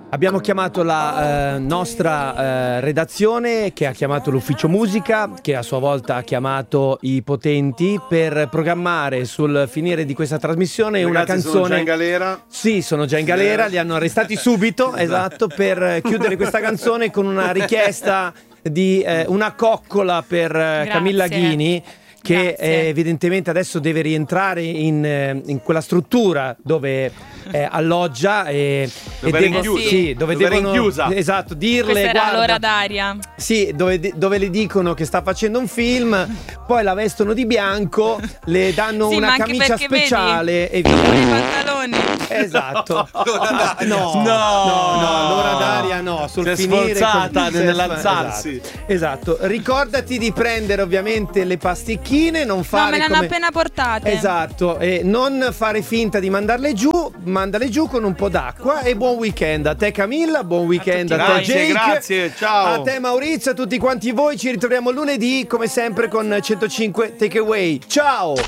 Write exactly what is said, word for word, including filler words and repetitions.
Abbiamo chiamato la eh, nostra eh, redazione, che ha chiamato l'ufficio musica, che a sua volta ha chiamato i potenti per programmare sul finire di questa trasmissione una Ragazzi, canzone. sono già in galera. Sì, sono già in galera, li hanno arrestati subito, esatto, per chiudere questa canzone con una richiesta di eh, una coccola per eh, Camilla Ghini, che eh, evidentemente adesso deve rientrare in, eh, in quella struttura dove eh, alloggia e dove e era devo, sì. sì, dove, dove devono rinchiusa. Esatto, dirle questa era guarda, l'ora d'aria. sì, dove, dove le dicono che sta facendo un film, poi la vestono di bianco, le danno sì, una camicia speciale vedi, e via. i pantaloni. Esatto. No, no, no, no, no, l'ora d'aria no, sul si è finire sforzata con- nell'alzarsi. Esatto. Esatto, ricordati di prendere ovviamente le pasticchine, non fare No, me le hanno come... appena portate. Esatto, e non fare finta di mandarle giù, mandale giù con un po' d'acqua e buon weekend a te Camilla, buon weekend a, a te Grazie, Jake, grazie, ciao. a te Maurizio, a tutti quanti voi, ci ritroviamo lunedì come sempre con centocinque Takeaway. Ciao!